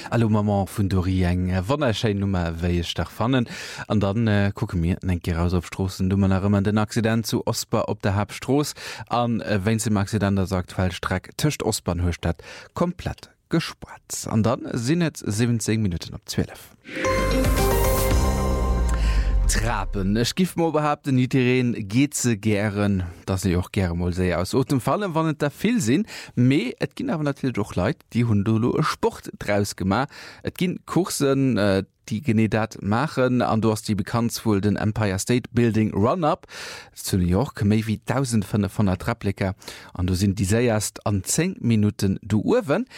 Allo Maman vun Dori eng Wannerschein Nummer wéi stach fannen an dann kucke mir enke aus opstrossen dummer nachëmmer den Accident zu Osper op der Habstroos an wenn ze Accidenter sagt Fallstreck töcht Osbahn Höchstadt komplett gespart. An dann sinnet 17 Minuten op 12. Trappen. Ech gif mo behaupten Itereen geht ze gieren, dat se och gerne mal se aus dem Fallen wann der viel sinn. Me et ginn aber natürlich doch Leiit, die hun dolo Sport draus gemacht. Et ginn Kursen, die Genedat machen an du hast die bekanntvoll den Empire State Building Run-Up zu New York méi wie 1500 Repliker an du sind die erst an 10 Minuten du Uwen